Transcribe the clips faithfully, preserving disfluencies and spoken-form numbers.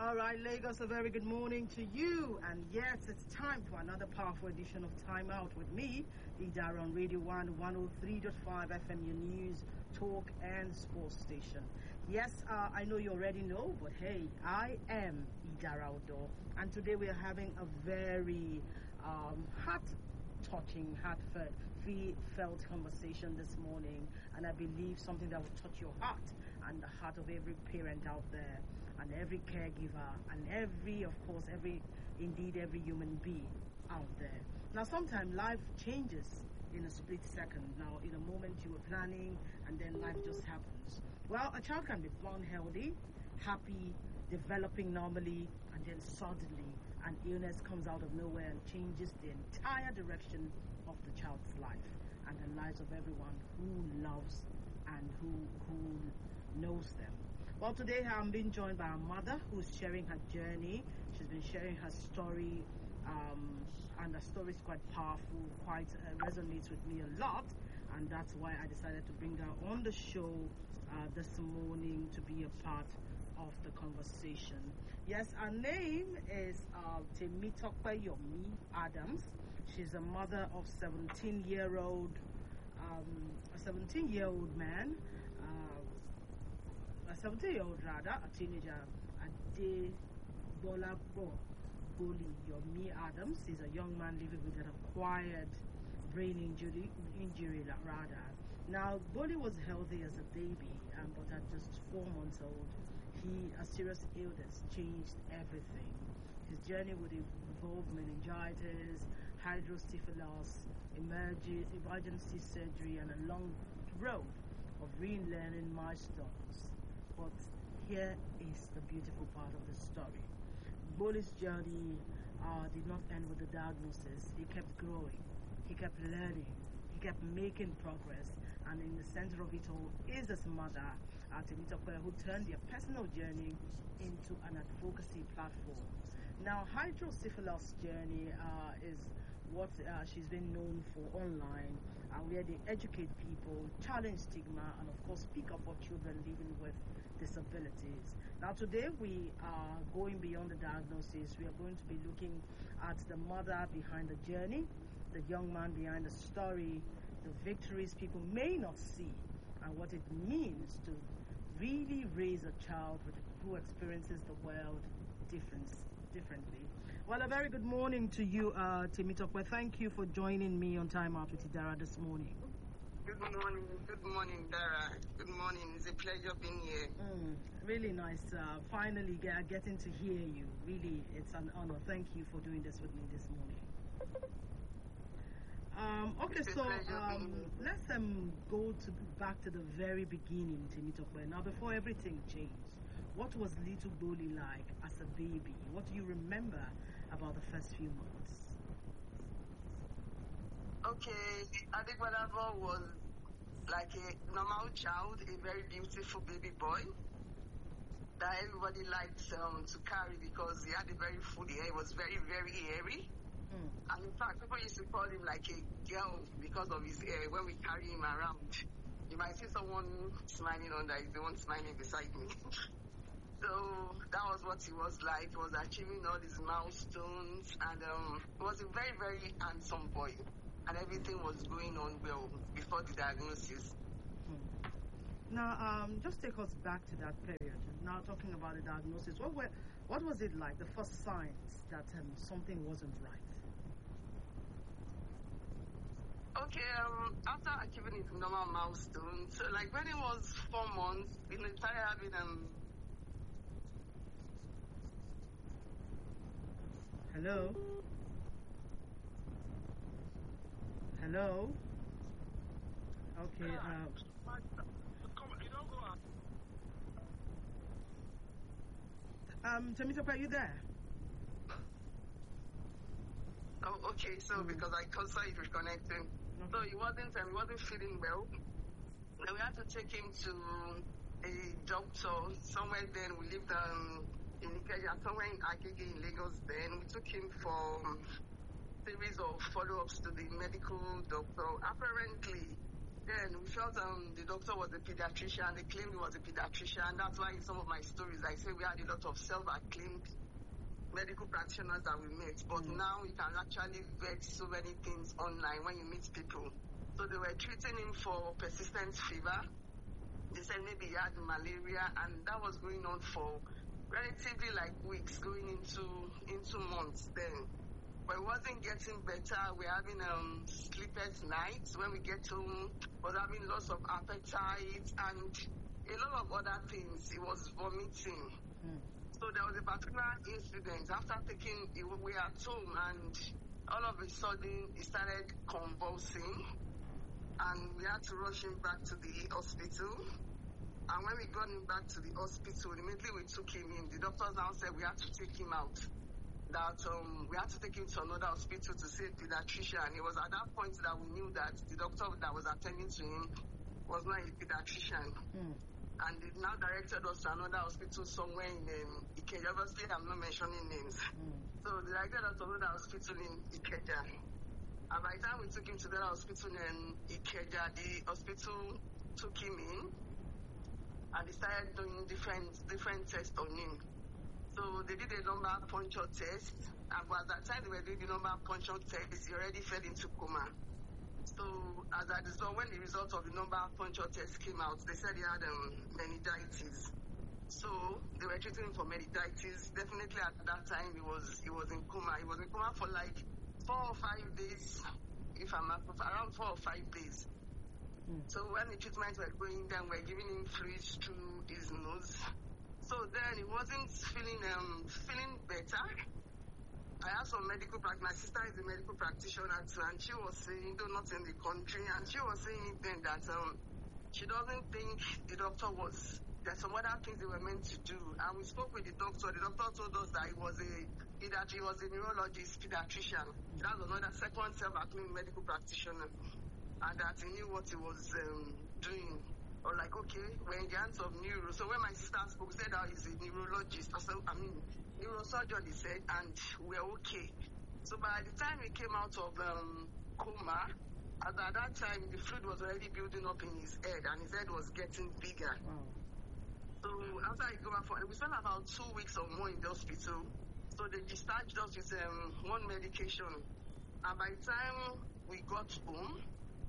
All right, Lagos, a very good morning to you. And yes, it's time for another powerful edition of Time Out with me, Idara on Radio one, one oh three point five F M, your news, talk, and sports station. Yes, uh, I know you already know, but hey, I am Idara Odo. And today we are having a very um, heart-touching, heartfelt conversation this morning. And I believe something that will touch your heart and the heart of every parent out there, and every caregiver, and every, of course, every, indeed, every human being out there. Now, sometimes life changes in a split second. Now, in a moment you were planning, and then life just happens. Well, a child can be born healthy, happy, developing normally, and then suddenly an illness comes out of nowhere and changes the entire direction of the child's life and the lives of everyone who loves and who who knows them. Well, today I'm being joined by a mother who's sharing her journey. She's been sharing her story, um, and the story is quite powerful, quite uh, resonates with me a lot, and that's why I decided to bring her on the show uh, this morning to be a part of the conversation. Yes, her name is uh, Temitope Yomi Adams. She's a mother of seventeen-year-old, um, a seventeen-year-old man. Uh, A seventeen-year-old rather, a teenager, Ade Bolabo Boli Yomi Adams is a young man living with an acquired brain injury, injury rather. Now, Boli was healthy as a baby, um, but at just four months old, he a serious illness changed everything. His journey would involve meningitis, hydrocephalus, emerg- emergency surgery, and a long road of relearning milestones. But here is the beautiful part of the story. Boli's journey uh, did not end with the diagnosis. He kept growing. He kept learning. He kept making progress. And in the center of it all is his mother, uh, Temitope, who turned their personal journey into an advocacy platform. Now, hydrocephalus journey uh, is what uh, she's been known for online, uh, where they educate people, challenge stigma, and of course speak up for children living with disabilities. Now today we are going beyond the diagnosis. We are going to be looking at the mother behind the journey, the young man behind the story, the victories people may not see, and what it means to really raise a child with, who experiences the world difference, differently. Well, a very good morning to you, uh, Temitope. Thank you for joining me on Time Out with Idara this morning. Good morning, good morning, Dara. Good morning. It's a pleasure being here. Mm, really nice. Uh, finally, get, getting to hear you. Really, it's an honor. Thank you for doing this with me this morning. Um, okay, so um, let's um, go to back to the very beginning, Temitope. Now, before everything changed, what was little Boli like as a baby? What do you remember about the first few months? Okay, Adegbadabo was like a normal child, a very beautiful baby boy that everybody liked um, to carry because he had a very full hair. He was very, very hairy. Mm. And in fact, people used to call him like a girl because of his hair. When we carry him around, you might see someone smiling on that is the one smiling beside me. So that was what he was like. He was achieving all these milestones, and um, he was a very, very handsome boy. And everything was going on well before the diagnosis. Hmm. Now, um, just take us back to that period. Now, talking about the diagnosis, what were, what was it like? The first signs that um, something wasn't right. Okay, um, after achieving his normal milestone, so like when he was four months, he started having um. Hello. Hello? Okay, uh... Um, Temitope, are you there? Oh, okay, so mm. because I saw it reconnecting. Okay. So he wasn't, um, he wasn't feeling well. And we had to take him to a doctor somewhere then. We lived um, in Ikeja, somewhere in Agege in Lagos then. We took him for... Um, series of follow-ups to the medical doctor. Apparently, then we felt um, the doctor was a pediatrician. They claimed he was a pediatrician. That's why in some of my stories, I say we had a lot of self-acclaimed medical practitioners that we met. But mm. now you can actually vet so many things online when you meet people. So they were treating him for persistent fever. They said maybe he had malaria, and that was going on for relatively like weeks, going into into months then. But it wasn't getting better. We're having um, sleepless nights. When we get home, was having loss of appetite and a lot of other things. It was vomiting. Mm. So there was a particular incident. After taking, we were at home, and all of a sudden, he started convulsing. And we had to rush him back to the hospital. And when we got him back to the hospital, immediately we took him in. The doctors now said we had to take him out. That um, we had to take him to another hospital to see a pediatrician. It was at that point that we knew that the doctor that was attending to him was not a pediatrician. Mm. And they now directed us to another hospital somewhere in um, Ikeja. Obviously, I'm not mentioning names. Mm. So they directed us to another hospital in Ikeja. And by the time we took him to the hospital in Ikeja, the hospital took him in and they started doing different different tests on him. So they did a lumbar puncture test, and by that time they were doing the lumbar puncture test, he already fell into coma. So as a result, when the result of the lumbar puncture test came out, they said he had um, meningitis. So they were treating him for meningitis. Definitely at that time he was he was in coma. He was in coma for like four or five days, if I'm not around four or five days. Mm. So when the treatments were going down, we were giving him fluids through his nose. So then he wasn't feeling um feeling better. I have some medical practice. My sister is a medical practitioner too, and she was saying, though not in the country, and she was saying it then that um she doesn't think the doctor was. There's some other things they were meant to do, and we spoke with the doctor. The doctor told us that he was a that he was a neurologist, pediatrician. That was another second self-acclaimed medical practitioner, and that he knew what he was um, doing. Or like, okay, we're in the hands of neuro. So when my sister spoke, we said that he's a neurologist. I said, I mean, neurosurgeon, he said, and we're okay. So by the time he came out of um, coma, at that time, the fluid was already building up in his head, and his head was getting bigger. Wow. So after he came out, for, we spent about two weeks or more in the hospital. So they discharged us with um, one medication. And by the time we got home,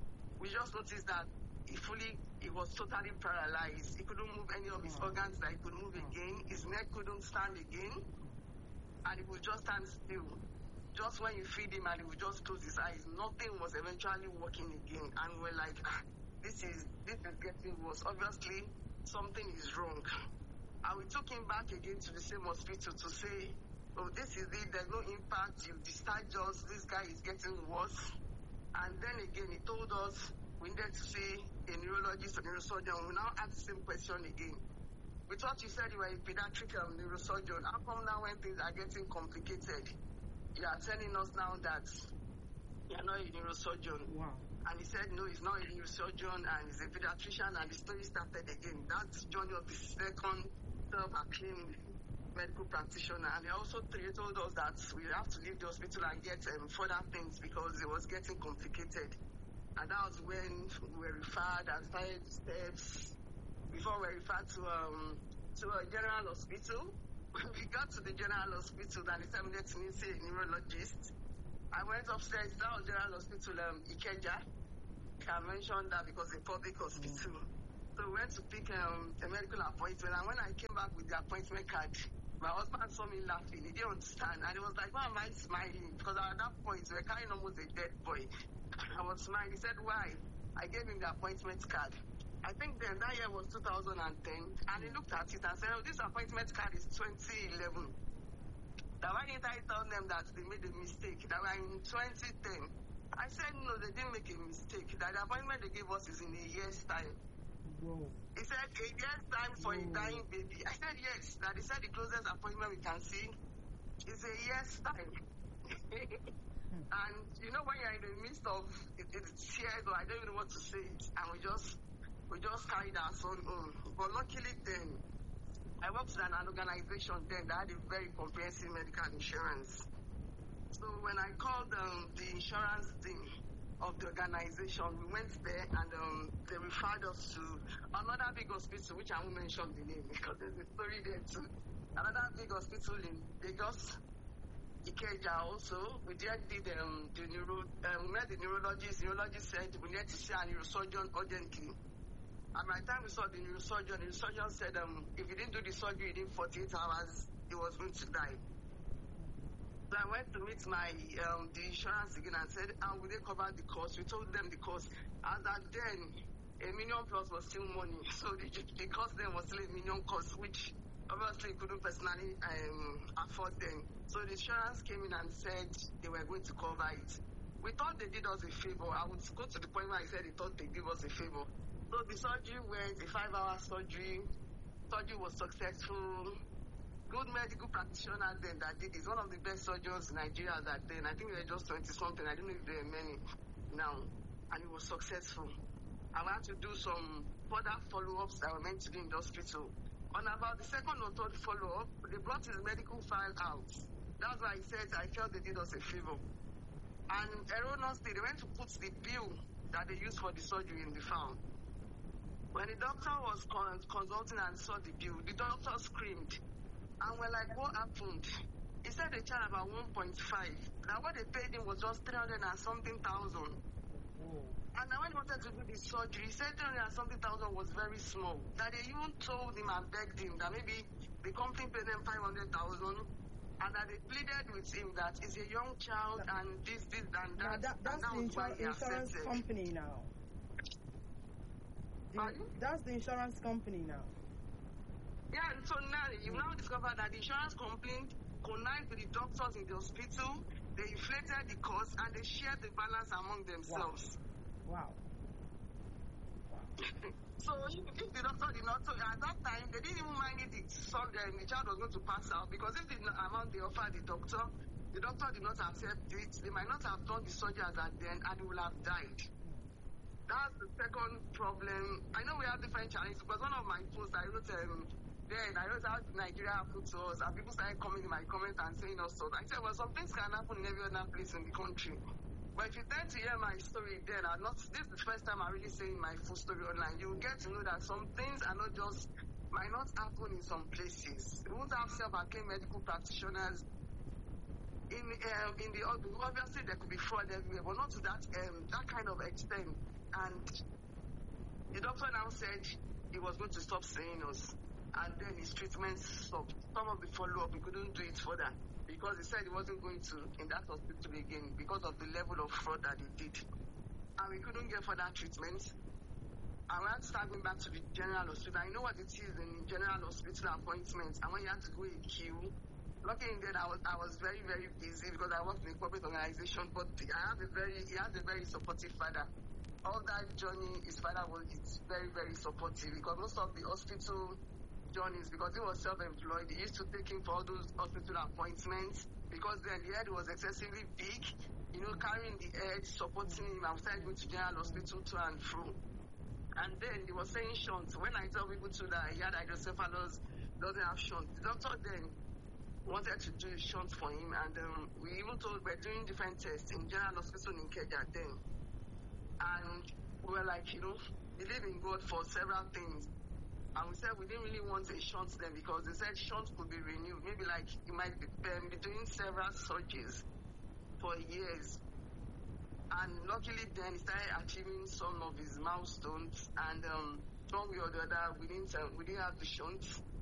we just noticed that he fully, he was totally paralyzed. He couldn't move any of his organs that he could move again. His neck couldn't stand again. And he would just stand still. Just when you feed him and he would just close his eyes, nothing was eventually working again. And we're like, ah, this is, this is getting worse. Obviously, something is wrong. And we took him back again to the same hospital to say, oh, this is it, there's no impact, you discharged us, this guy is getting worse. And then again, he told us we needed to see a neurologist or neurosurgeon. We now ask the same question again. We thought you said you were a pediatric um, neurosurgeon. How come now when things are getting complicated, you are telling us now that you're not a neurosurgeon? Wow. And he said, no, he's not a neurosurgeon and he's a pediatrician, and the story started again. That's journey of the second self-acclaimed medical practitioner. And they also told us that we have to leave the hospital and get um, further things because it was getting complicated. And that was when we were referred and started the steps before we were referred to um, to a general hospital. When we got to the general hospital, and they said we needed to see a neurologist. I went upstairs. That was General Hospital um, Ikeja. I mentioned that because it's a public hospital. Mm. So we went to pick um, a medical appointment. And when I came back with the appointment card, my husband saw me laughing. He didn't understand. And he was like, why am I smiling? Because at that point, we were carrying almost a dead boy. I was smiling. He said, why? I gave him the appointment card. I think then that year was two thousand ten. And he looked at it and said, oh, this appointment card is twenty eleven. That why didn't I tell them that they made a mistake? That we're in twenty ten. I said, no, they didn't make a mistake. That the appointment they gave us is in a year's time. Whoa. He said, a year's time for Whoa. a dying baby. I said, yes. That they said the closest appointment we can see is a year's time. And, you know, when you're in the midst of it, it's tears, or I don't even know what to say it, and we just, we just carried our son home. But luckily then, I worked with an organization then that had a very comprehensive medical insurance. So when I called um, the insurance team, of the organization. We went there and um, they referred us to another big hospital, which I won't mention the name because there's a story there too. Another big hospital in Lagos, Ikeja also. We there did um, the neuro, um, we met the neurologist. The neurologist said we need to see a neurosurgeon urgently. And by the time we saw the neurosurgeon, the neurosurgeon said um, if he didn't do the surgery within forty-eight hours, he was going to die. So I went to meet my um, the insurance again and said, how will they cover the cost? We told them the cost. As at then, a million plus was still money. So the, the cost then was still a million cost, which obviously couldn't personally um, afford them. So the insurance came in and said they were going to cover it. We thought they did us a favor. I would go to the point where I said they thought they did us a favor. So the surgery went, a five-hour surgery. Surgery was successful. Good medical practitioner then that did this. One of the best surgeons in Nigeria that then. I think they were just twenty-something. I don't know if there are many now. And it was successful. I had to do some further follow-ups that were meant to be in the hospital. On about the second or third follow-up, they brought his medical file out. That's why I said I felt they did us a favor. And erroneously, they went to put the bill that they used for the surgery in the file. When the doctor was con- consulting and saw the bill, the doctor screamed. And we're like, what happened? He said they charged about one point five. Now what they paid him was just three hundred and something thousand. Oh. And now when he wanted to do the surgery, he said three hundred and something thousand was very small. That they even told him and begged him that maybe the company paid them five hundred thousand. And that they pleaded with him that he's a young child now, and this, this, and that. Now that that's and that the insur- insurance accepted. company now. The, that's the insurance company now. Yeah, and so now you now discover that the insurance company connived with the doctors in the hospital, they inflated the cost, and they shared the balance among themselves. Wow. Wow. So if, if the doctor did not, so at that time, they didn't even mind if the, son, uh, the child was going to pass out, because if the amount they offered the doctor, the doctor did not accept it, they might not have done the surgery as at then, and he will have died. That's the second problem. I know we have different challenges, because one of my posts, I wrote, um, then I wrote how Nigeria happened to us, and people started coming in my comments and saying us so. I said, well, some things can happen in every other place in the country. But if you tend to hear my story, then I'm not, this is the first time I'm really saying my full story online. You will get to know that some things are not just, might not happen in some places. We won't have self-acclaimed medical practitioners. In um, in the obviously there could be fraud everywhere, but not to that um, that kind of extent. And the doctor now said he was going to stop seeing us. And then his treatment stopped. Some of the follow-up, he couldn't do it further because he said he wasn't going to in that hospital again because of the level of fraud that he did. And we couldn't get further treatment. And we had to start going back to the general hospital. I know what it is in general hospital appointments. And when you had to go in queue, luckily then I was I was very, very busy because I worked in a corporate organization. But I have a very, he has a very supportive father. All that journey, his father was it's very, very supportive because most of the hospital journeys, because he was self-employed, he used to take him for all those hospital appointments because then the head was excessively big, you know, carrying the head, supporting him. I was going to general hospital to and fro. And then he was saying shunt. When I tell people too that he had hydrocephalus, doesn't have shunt, the doctor then wanted to do a shunt for him, and um, we even told we're doing different tests in general hospital in Kenya then. And we were like, you know, believe in God for several things. And we said we didn't really want a shunt then because they said shunt could be renewed. Maybe like he might be, um, be doing several surgeries for years. And luckily then he started achieving some of his milestones. And um, one way or the other, we didn't, uh, we didn't have the shunt.